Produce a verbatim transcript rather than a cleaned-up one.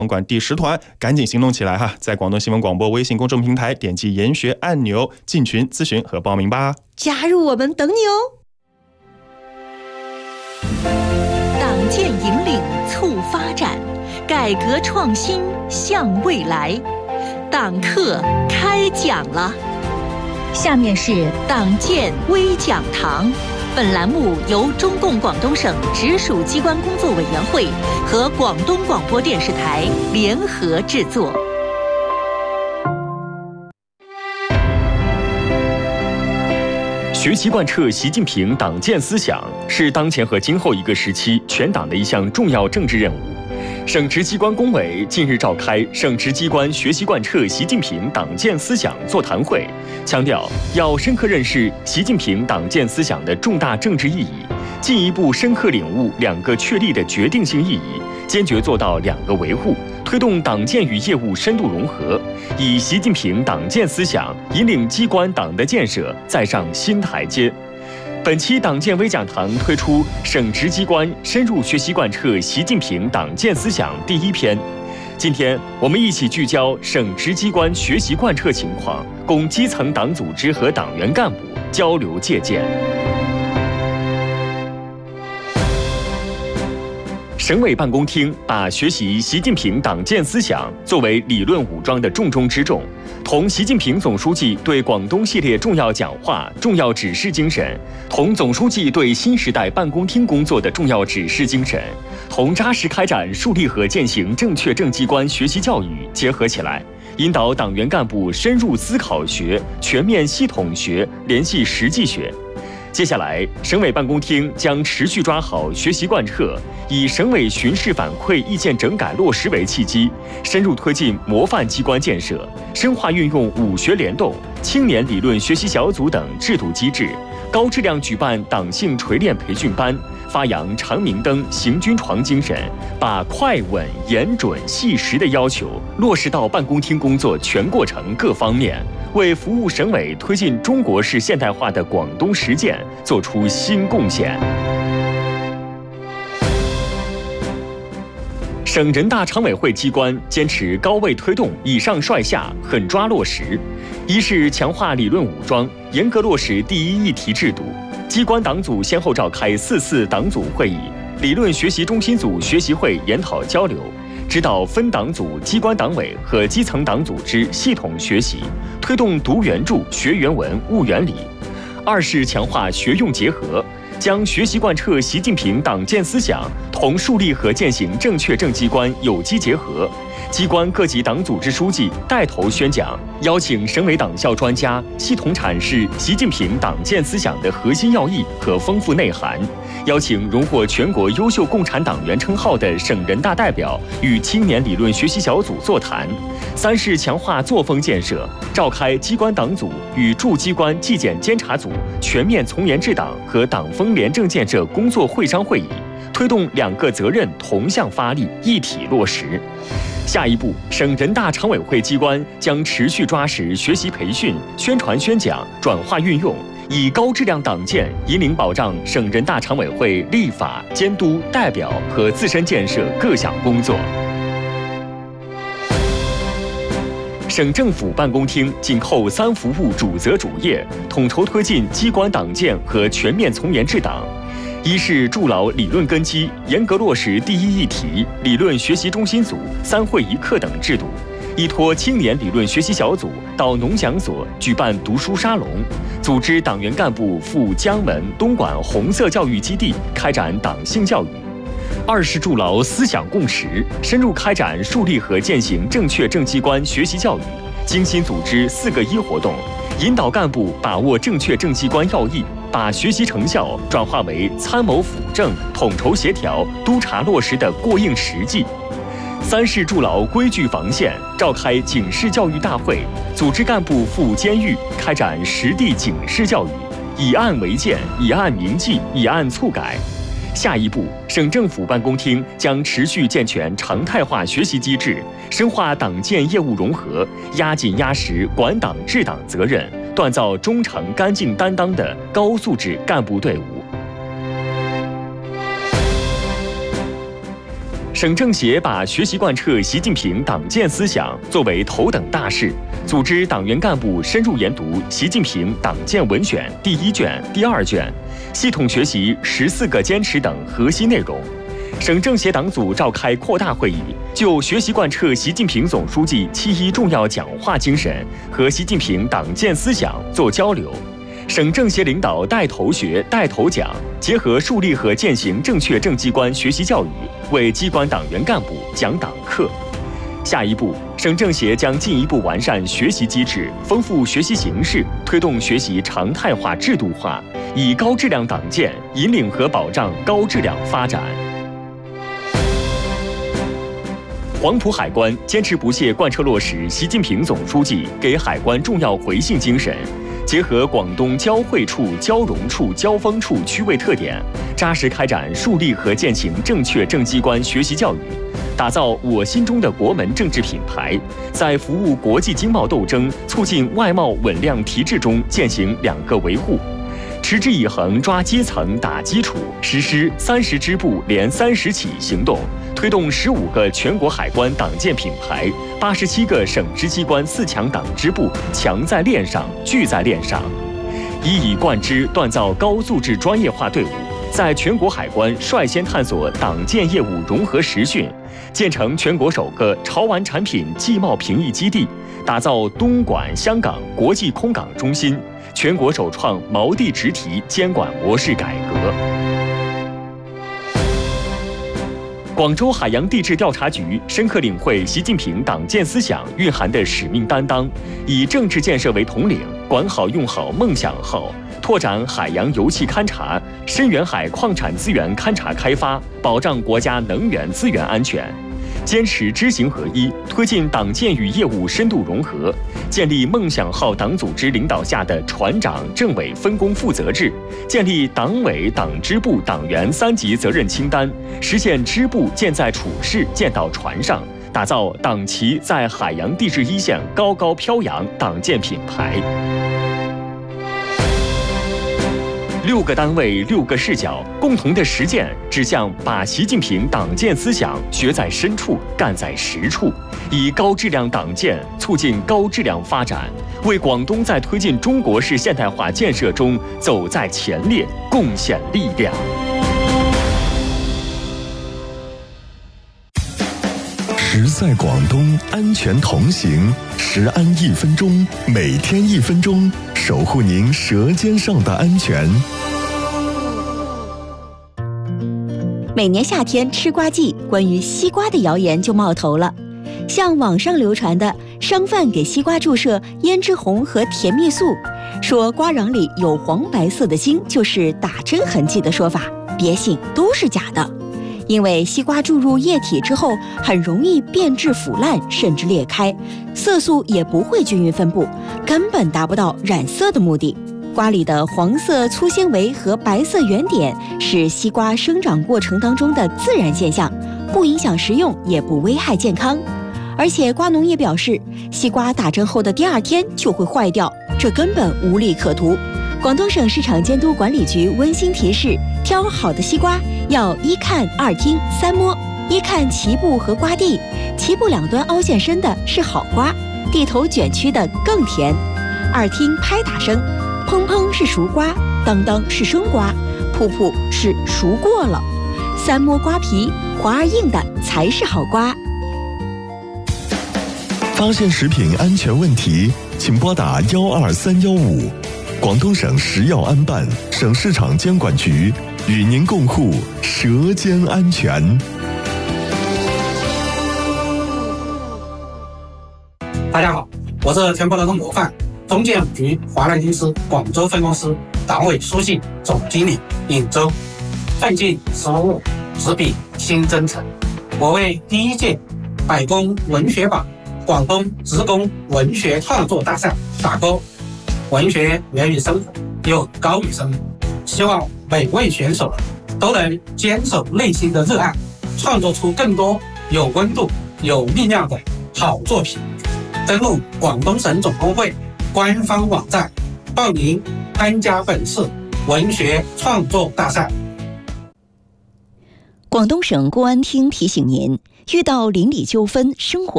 馆第十团，赶紧行动起来哈！在广东新闻广播微信公众平台点击研学按钮进群咨询和报名吧， 加入我们等你哦！党建引领促发展，改革创新向未来，党课开讲了。下面是党建微讲堂。本栏目由中共广东省直属机关工作委员会和广东广播电视台联合制作。 学习贯彻习近平党建思想，是当前和今后一个时期全党的一项重要政治任务。省直机关工委近日召开省直机关学习贯彻习近平党建思想座谈会，强调要深刻认识习近平党建思想的重大政治意义，进一步深刻领悟两个确立的决定性意义，坚决做到两个维护，推动党建与业务深度融合，以习近平党建思想引领机关党的建设再上新台阶。本期党建微讲堂推出省直机关深入学习贯彻习近平党建思想第一篇。今天我们一起聚焦省直机关学习贯彻情况，供基层党组织和党员干部交流借鉴。省委办公厅把学习习近平党建思想作为理论武装的重中之重，同习近平总书记对广东系列重要讲话、重要指示精神，同总书记对新时代办公厅工作的重要指示精神，同扎实开展树立和践行正确正机关学习教育结合起来，引导党员干部深入思考学、全面系统学、联系实际学。接下来，省委办公厅将持续抓好学习贯彻，以省委巡视反馈意见整改落实为契机，深入推进模范机关建设，深化运用五学联动、青年理论学习小组等制度机制，高质量举办党性锤炼培训班，发扬长明灯、行军床精神，把快稳、严准、细实的要求落实到办公厅工作全过程各方面，为服务省委推进中国式现代化的广东实践做出新贡献。省人大常委会机关坚持高位推动以上率下、狠抓落实。一是强化理论武装，严格落实第一议题制度。机关党组先后召开四次党组会议、理论学习中心组学习会研讨交流，指导分党组、机关党委和基层党组织系统学习，推动读原著、学原文、悟原理。二是强化学用结合，将学习贯彻习近平党建思想同树立和践行正确正机关有机结合。机关各级党组织书记带头宣讲，邀请省委党校专家系统阐释习近平党建思想的核心要义和丰富内涵，邀请荣获全国优秀共产党员称号的省人大代表与青年理论学习小组座谈。三是强化作风建设，召开机关党组与驻机关纪检监察组全面从严治党和党风廉政建设工作会商会议，推动两个责任同向发力，一体落实。下一步，省人大常委会机关将持续抓实学习培训、宣传宣讲、转化运用，以高质量党建引领保障省人大常委会立法、监督、代表和自身建设各项工作。省政府办公厅紧扣三服务主责主业，统筹推进机关党建和全面从严治党。一是筑牢理论根基，严格落实第一议题、理论学习中心组、三会一课等制度，依托青年理论学习小组到农讲所举办读书沙龙，组织党员干部赴江门、东莞红色教育基地开展党性教育。二是筑牢思想共识，深入开展树立和践行正确正机关学习教育，精心组织四个一活动，引导干部把握正确正机关要义，把学习成效转化为参谋辅政、统筹协调、督查落实的过硬实际。三是筑牢规矩防线，召开警示教育大会，组织干部赴监狱开展实地警示教育，以案为鉴，以案铭记，以案促改。下一步，省政府办公厅将持续健全常态化学习机制，深化党建业务融合，压紧压实管党治党责任，锻造忠诚干净担当的高素质干部队伍。 省政协把学习贯彻习近平党建思想作为头等大事，组织党员干部深入研读《习近平党建文选》第一卷、第二卷，系统学习十四个坚持等核心内容。省政协党组召开扩大会议，就学习贯彻习近平总书记七一重要讲话精神和习近平党建思想做交流。省政协领导带头学、带头讲，结合树立和践行正确政机关学习教育，为机关党员干部讲党课。下一步，省政协将进一步完善学习机制，丰富学习形式，推动学习常态化、制度化，以高质量党建引领和保障高质量发展。黄埔海关坚持不懈贯彻落实习近平总书记给海关重要回信精神，结合广东交汇处、交融处、交锋处区位特点，扎实开展树立和践行正确政机关学习教育，打造我心中的国门政治品牌，在服务国际经贸斗争、促进外贸稳量提质中践行两个维护，持之以恒抓基层打基础，实施三十支部连三十起行动，推动十五个全国海关党建品牌、八十七个省直机关四强党支部强在链上、聚在链上，一以贯之锻造高素质专业化队伍，在全国海关率先探索党建业务融合实训，建成全国首个潮玩产品技贸评议基地，打造东莞、香港国际空港中心，全国首创锚地直提监管模式改革。广州海洋地质调查局深刻领会习近平党建思想蕴含的使命担当，以政治建设为统领，管好用好梦想号，拓展海洋油气勘察、深远海矿产资源勘察开发，保障国家能源资源安全。坚持知行合一，推进党建与业务深度融合，建立梦想号党组织领导下的船长政委分工负责制，建立党委党支部党员三级责任清单，实现支部建在处室、建到船上，打造党旗在海洋地质一线高高飘扬党建品牌。六个单位、六个视角，共同的实践指向把习近平党建思想学在深处、干在实处，以高质量党建促进高质量发展，为广东在推进中国式现代化建设中走在前列贡献力量。 时在广东，安全同行，时安一分钟，每天一分钟，守护您舌尖上的安全。 每年夏天吃瓜季，关于西瓜的谣言就冒头了。像网上流传的商贩给西瓜注射胭脂红和甜蜜素，说瓜瓤里有黄白色的晶就是打针痕迹的说法，别信，都是假的。因为西瓜注入液体之后很容易变质腐烂，甚至裂开，色素也不会均匀分布，根本达不到染色的目的。瓜里的黄色粗纤维和白色圆点是西瓜生长过程当中的自然现象，不影响食用，也不危害健康。而且瓜农也表示，西瓜打针后的第二天就会坏掉，这根本无利可图。广东省市场监督管理局温馨提示，挑好的西瓜要一看二听三摸。一看脐部和瓜蒂，脐部两端凹陷深的是好瓜，蒂头卷曲的更甜。二听拍打声，砰砰是熟瓜，当当是生瓜，噗噗是熟过了。三摸瓜皮，滑而硬的才是好瓜。 发现食品安全问题，请拨打幺二三幺五。广东省食药安办、省市场监管局与您共护舌尖安全。 大家好，我是全国劳动模范中建五局华南公司广州分公司党委书记总经理尹周。奋进十五，执笔新征程。我为第一届百工文学榜广东职工文学创作大赛打勾。文学源于生活，又高于生活，希望每位选手都能坚守内心的热爱，创作出更多有温度、有力量的好作品。登录广东省总工会官方网站，报名参加本次文学创作大赛。 广东省公安厅提醒您，遇到邻里纠纷、生活